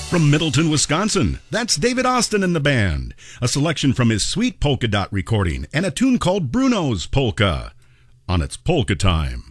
From Middleton, Wisconsin, that's David Austin and the band. A selection from his Sweet Polka Dot recording and a tune called Bruno's Polka on It's Polka Time.